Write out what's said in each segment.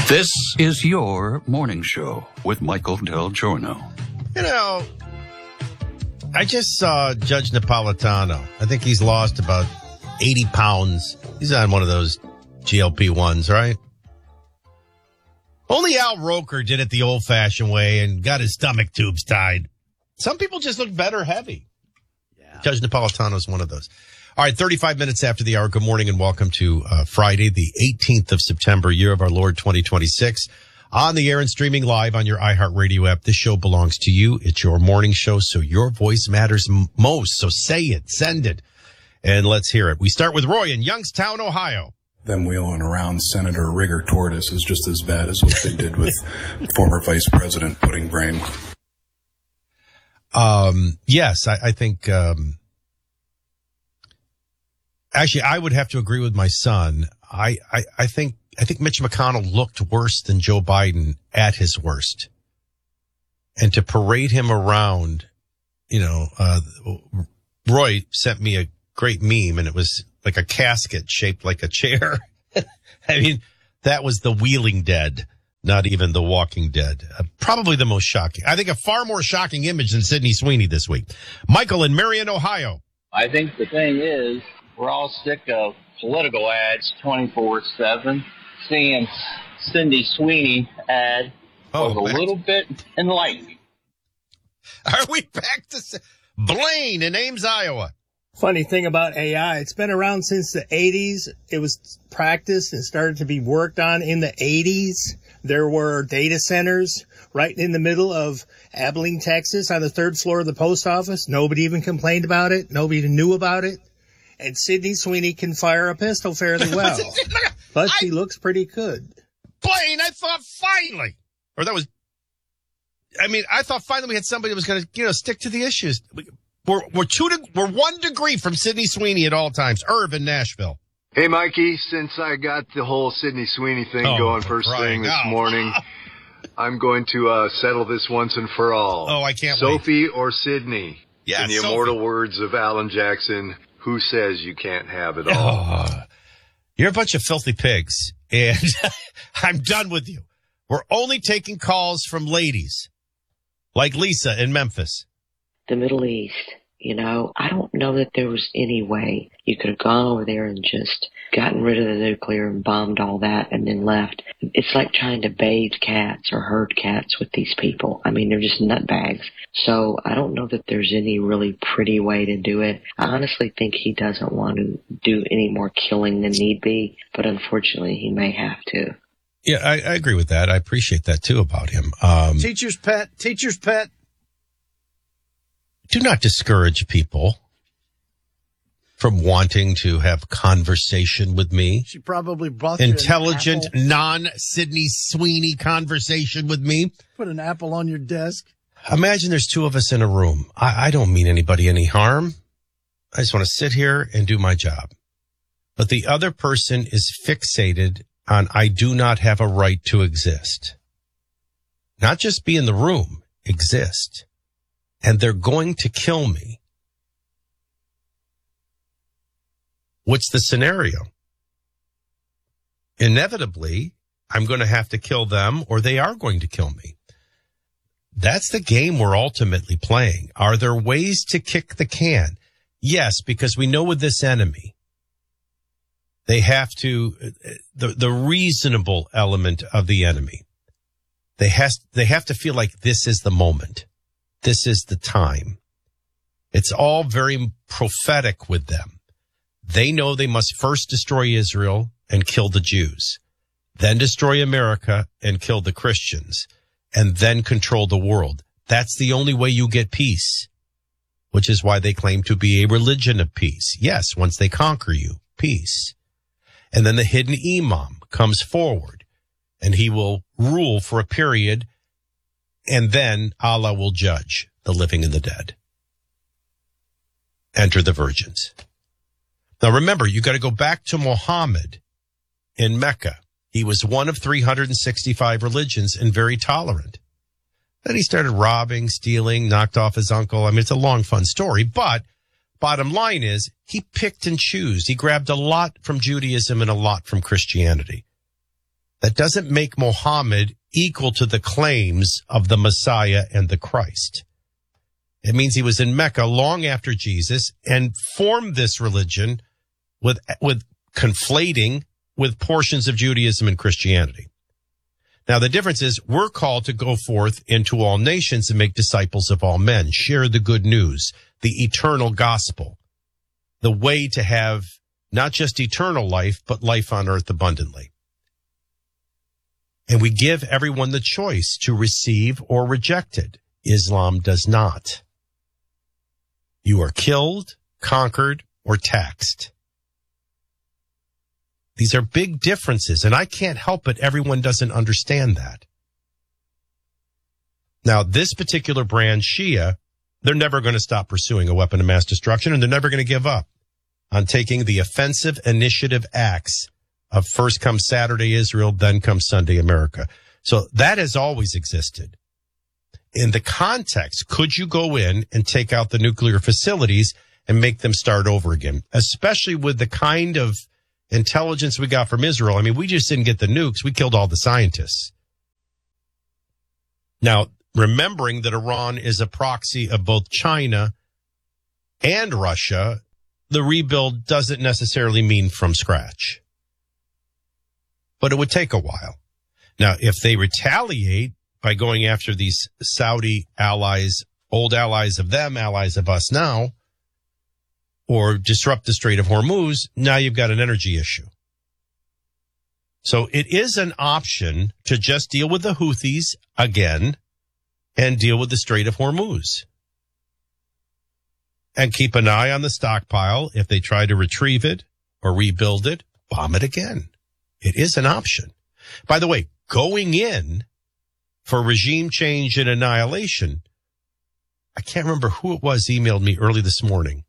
This is your morning show with Michael Del Giorno. You know, I just saw Judge Napolitano. I think he's lost about 80 pounds. He's on one of those GLP-1s, right? Only Al Roker did it the old-fashioned way and got his stomach tubes tied. Some people just look better heavy. Yeah. Judge Napolitano's one of those. All right, 35 minutes after the hour. Good morning and welcome to Friday, the 18th of September, year of our Lord 2026. On the air and streaming live on your iHeartRadio app. This show belongs to you. It's your morning show, so your voice matters most. So say it, send it, and let's hear it. We start with Roy in Youngstown, Ohio. Them wheeling around Senator Rigger Tortoise is just as bad as what they did with former Vice President Pudding Brain. Yes, I think... Actually, I would have to agree with my son. I think Mitch McConnell looked worse than Joe Biden at his worst. And to parade him around, Roy sent me a great meme, and it was like a casket shaped like a chair. I mean, that was the Wheeling Dead, not even the Walking Dead. Probably the most shocking. I think a far more shocking image than Sydney Sweeney this week. Michael in Marion, Ohio. I think the thing is, we're all sick of political ads 24/7. Seeing Cindy Sweeney ad was a little bit enlightening. Are we back to Blaine in Ames, Iowa? Funny thing about AI, it's been around since the 80s. It was practiced and started to be worked on in the 80s. There were data centers right in the middle of Abilene, Texas, on the third floor of the post office. Nobody even complained about it. Nobody even knew about it. And Sydney Sweeney can fire a pistol fairly well. But she looks pretty good. Blaine, I thought finally we had somebody that was going to, stick to the issues. We're 1 degree from Sydney Sweeney at all times. Irv in Nashville. Hey, Mikey, since I got the whole Sydney Sweeney thing going first thing this morning, I'm going to settle this once and for all. Oh, I can't wait. Sophie or Sydney? Yeah, in the Sophie. Immortal words of Alan Jackson, who says you can't have it all? You're a bunch of filthy pigs, and I'm done with you. We're only taking calls from ladies, like Lisa in Memphis. The Middle East, I don't know that there was any way you could have gone over there and just gotten rid of the nuclear and bombed all that and then left. It's like trying to bathe cats or herd cats with these people. I mean, they're just nutbags. So I don't know that there's any really pretty way to do it. I honestly think he doesn't want to do any more killing than need be, but unfortunately he may have to. Yeah, I agree with that. I appreciate that too about him. Teacher's pet. Do not discourage people from wanting to have conversation with me. She probably brought you intelligent, non-Sydney Sweeney conversation with me. Put an apple on your desk. Imagine there's two of us in a room. I don't mean anybody any harm. I just want to sit here and do my job. But the other person is fixated on I do not have a right to exist. Not just be in the room, exist. And they're going to kill me. What's the scenario? Inevitably, I'm going to have to kill them or they are going to kill me. That's the game we're ultimately playing. Are there ways to kick the can? Yes, because we know with this enemy, they have to, the reasonable element of the enemy, they have to feel like this is the moment. This is the time. It's all very prophetic with them. They know they must first destroy Israel and kill the Jews, then destroy America and kill the Christians, and then control the world. That's the only way you get peace, which is why they claim to be a religion of peace. Yes, once they conquer you, peace. And then the hidden imam comes forward, and he will rule for a period, and then Allah will judge the living and the dead. Enter the virgins. Now remember, you got to go back to Muhammad in Mecca. He was one of 365 religions and very tolerant. Then he started robbing, stealing, knocked off his uncle. I mean, it's a long, fun story, but bottom line is he picked and chose. He grabbed a lot from Judaism and a lot from Christianity. That doesn't make Muhammad equal to the claims of the Messiah and the Christ. It means he was in Mecca long after Jesus and formed this religion with conflating with portions of Judaism and Christianity. Now, the difference is we're called to go forth into all nations and make disciples of all men, share the good news, the eternal gospel, the way to have not just eternal life, but life on earth abundantly. And we give everyone the choice to receive or reject it. Islam does not. You are killed, conquered, or taxed. These are big differences, and I can't help it. Everyone doesn't understand that. Now, this particular brand, Shia, they're never going to stop pursuing a weapon of mass destruction, and they're never going to give up on taking the offensive initiative acts of first comes Saturday Israel, then comes Sunday America. So that has always existed. In the context, could you go in and take out the nuclear facilities and make them start over again, especially with the kind of intelligence we got from Israel? I mean, we just didn't get the nukes. We killed all the scientists. Now, remembering that Iran is a proxy of both China and Russia, the rebuild doesn't necessarily mean from scratch. But it would take a while. Now, if they retaliate by going after these Saudi allies, old allies of them, allies of us now, or disrupt the Strait of Hormuz, now you've got an energy issue. So it is an option to just deal with the Houthis again and deal with the Strait of Hormuz. And keep an eye on the stockpile. If they try to retrieve it or rebuild it, bomb it again. It is an option. By the way, going in for regime change and annihilation, I can't remember who it was emailed me early this morning.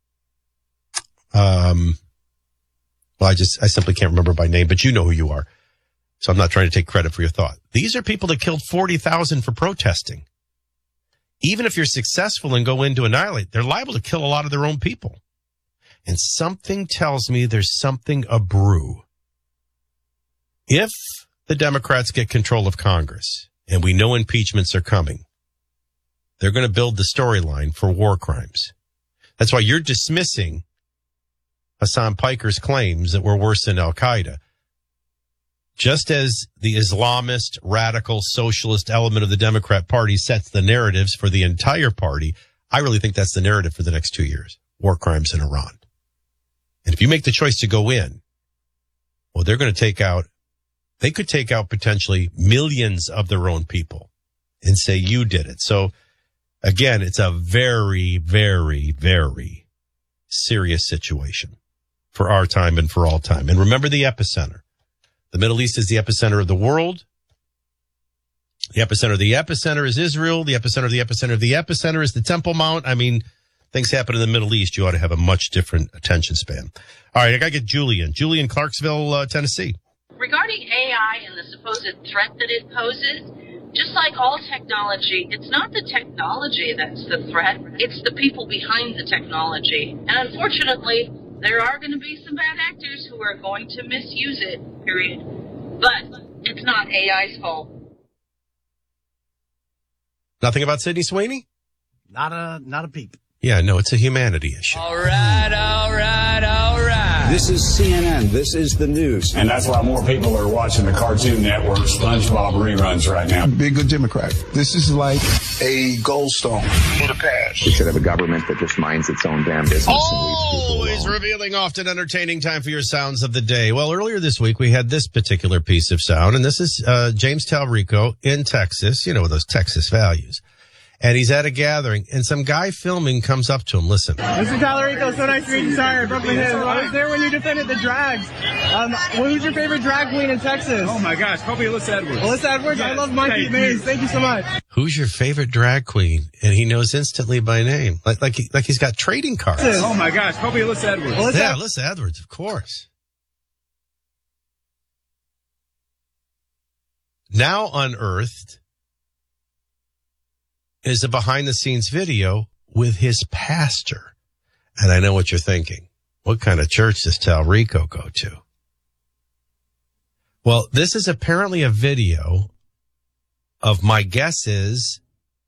I simply can't remember by name, but you know who you are. So I'm not trying to take credit for your thought. These are people that killed 40,000 for protesting. Even if you're successful and go in to annihilate, they're liable to kill a lot of their own people. And something tells me there's something abrew. If the Democrats get control of Congress, and we know impeachments are coming, they're going to build the storyline for war crimes. That's why you're dismissing Hassan Piker's claims that we're worse than Al-Qaeda. Just as the Islamist, radical, socialist element of the Democrat Party sets the narratives for the entire party, I really think that's the narrative for the next 2 years. War crimes in Iran. And if you make the choice to go in, well, they're going to they could take out potentially millions of their own people and say you did it. So again, it's a very, very, very serious situation for our time and for all time. And remember the epicenter. The Middle East is the epicenter of the world. The epicenter is Israel. The epicenter of the epicenter of the epicenter is the Temple Mount. I mean, things happen in the Middle East. You ought to have a much different attention span. All right, I got to get Julian. Julian, Clarksville, Tennessee. Regarding AI and the supposed threat that it poses, just like all technology, it's not the technology that's the threat. It's the people behind the technology. And unfortunately, there are going to be some bad actors who are going to misuse it, period. But it's not AI's fault. Nothing about Sydney Sweeney? Not a peep. Yeah, no, it's a humanity issue. All right. This is CNN. This is the news. And that's why more people are watching the Cartoon Network SpongeBob reruns right now. Be a good Democrat. This is like a goldstone for the past. We should have a government that just minds its own damn business. Always revealing, often entertaining. Time for your sounds of the day. Well, earlier this week, we had this particular piece of sound, and this is James Talrico in Texas, you know, those Texas values. And he's at a gathering, and some guy filming comes up to him. Listen. Mr. Talarico, so nice to meet you, sir. Brooklyn Hills. I was there when you defended the drags. Who's your favorite drag queen in Texas? Oh, my gosh. Probably Alyssa Edwards. Alyssa Edwards? Yes. I love Monkey Maze. Thank you so much. Who's your favorite drag queen? And he knows instantly by name. Like he's got trading cards. Oh, my gosh. Probably Alyssa Edwards. Alyssa Edwards, of course. Now unearthed is a behind-the-scenes video with his pastor. And I know what you're thinking. What kind of church does Talrico go to? Well, this is apparently a video of, my guess is,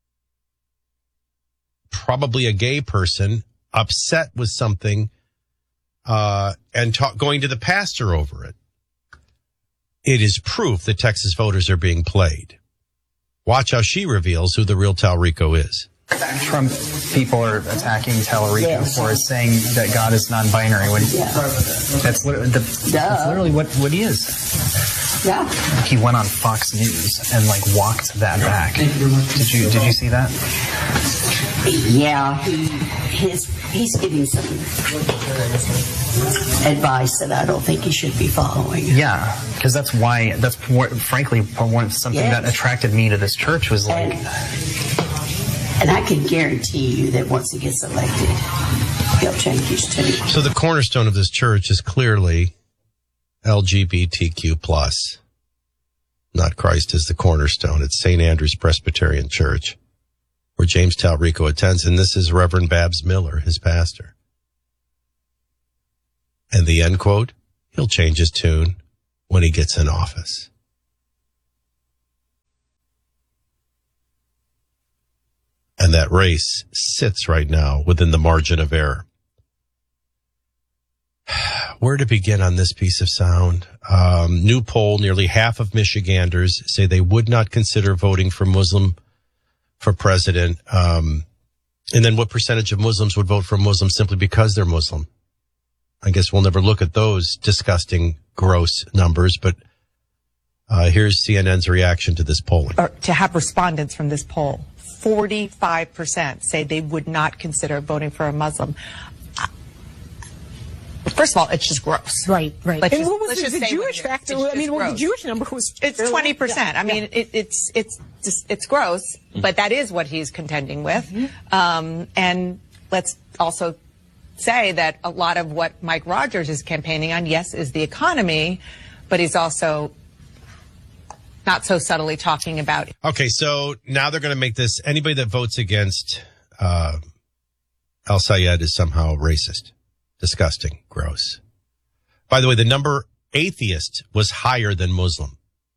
probably a gay person upset with something and going to the pastor over it. It is proof that Texas voters are being played. Watch how she reveals who the real Talrico is. Trump people are attacking Talrico for saying that God is non-binary. That's literally what he is. Yeah. He went on Fox News and walked that back. Did you see that? Yeah, he's giving some advice that I don't think he should be following. Yeah, because that's frankly something that attracted me to this church was and I can guarantee you that once he gets elected, he'll change his tune. So the cornerstone of this church is clearly LGBTQ+. Not Christ is the cornerstone. It's St. Andrew's Presbyterian Church, where James Talrico attends, and this is Reverend Babs Miller, his pastor. And the end quote, he'll change his tune when he gets in office. And that race sits right now within the margin of error. Where to begin on this piece of sound? New poll, nearly half of Michiganders say they would not consider voting for president. And then what percentage of Muslims would vote for a Muslim simply because they're Muslim? I guess we'll never look at those disgusting, gross numbers, but here's CNN's reaction to this polling. Or to have respondents from this poll, 45% say they would not consider voting for a Muslim. First of all, it's just gross. Right. And what was the Jewish factor? I mean, the Jewish number was... It's 20%. Yeah. I mean, it's gross, but that is what he's contending with. And let's also say that a lot of what Mike Rogers is campaigning on, yes, is the economy, but he's also not so subtly talking about... Okay, so now they're going to make this, anybody that votes against El-Sayed is somehow racist. Disgusting. Gross. By the way, the number atheist was higher than Muslim.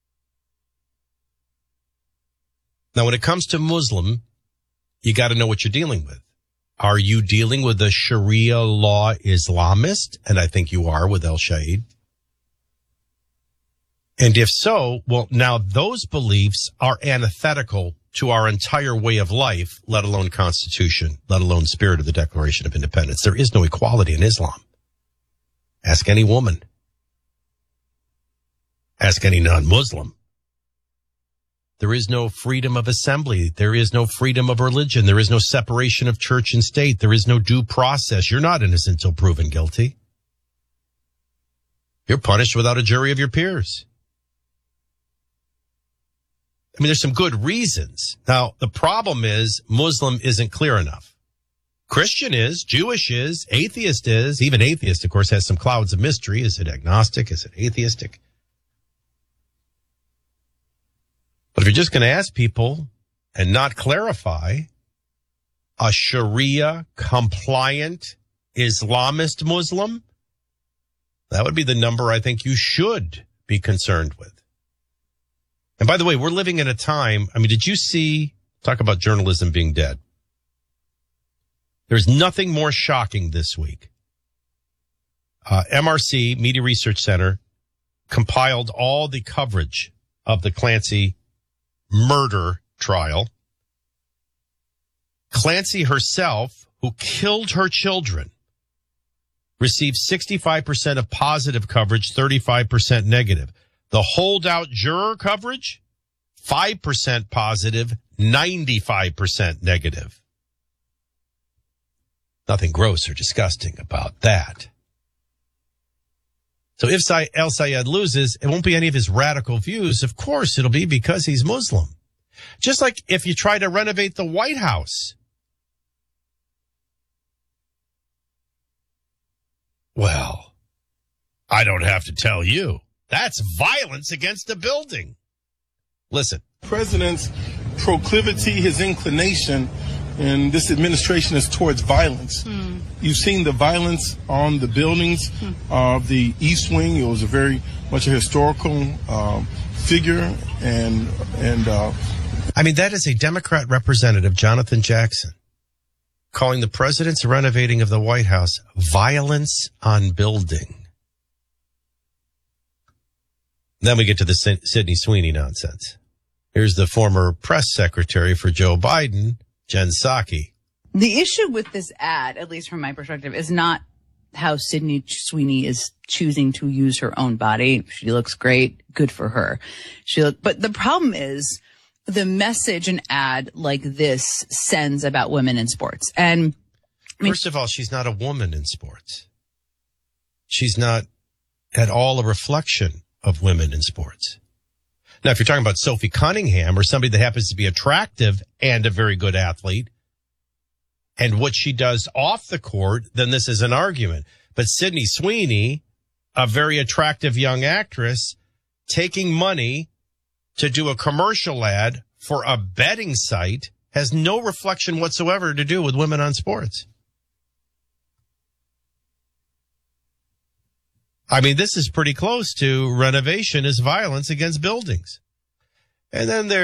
Now, when it comes to Muslim, you got to know what you're dealing with. Are you dealing with a Sharia law Islamist? And I think you are with El-Sayed. And if so, well, now those beliefs are antithetical to our entire way of life, let alone Constitution, let alone spirit of the Declaration of Independence. There is no equality in Islam. Ask any woman. Ask any non-Muslim. There is no freedom of assembly. There is no freedom of religion. There is no separation of church and state. There is no due process. You're not innocent until proven guilty. You're punished without a jury of your peers. I mean, there's some good reasons. Now, the problem is Muslim isn't clear enough. Christian is, Jewish is, atheist is. Even atheist, of course, has some clouds of mystery. Is it agnostic? Is it atheistic? But if you're just going to ask people and not clarify, a Sharia compliant Islamist Muslim, that would be the number I think you should be concerned with. And by the way, we're living in a time, I mean, did you see, talk about journalism being dead. There's nothing more shocking this week. MRC, Media Research Center, compiled all the coverage of the Clancy murder trial. Clancy herself, who killed her children, received 65% of positive coverage, 35% negative. The holdout juror coverage, 5% positive, 95% negative. Nothing gross or disgusting about that. So if El-Sayed loses, it won't be any of his radical views. Of course, it'll be because he's Muslim. Just like if you try to renovate the White House. Well, I don't have to tell you. That's violence against the building. Listen. President's proclivity, his inclination in this administration is towards violence. You've seen the violence on the buildings of the East Wing. It was a very much of historical figure and I mean, that is a Democrat representative, Jonathan Jackson, calling the president's renovating of the White House violence on building. Then we get to the Sydney Sweeney nonsense. Here's the former press secretary for Joe Biden, Jen Psaki. The issue with this ad, at least from my perspective, is not how Sydney Sweeney is choosing to use her own body. She looks great. Good for her. But the problem is the message an ad like this sends about women in sports. And first of all, she's not a woman in sports. She's not at all a reflection of women in sports. Now, if you're talking about Sophie Cunningham or somebody that happens to be attractive and a very good athlete, and what she does off the court, then this is an argument. But Sydney Sweeney, a very attractive young actress, taking money to do a commercial ad for a betting site has no reflection whatsoever to do with women on sports. I mean, this is pretty close to renovation is violence against buildings. And then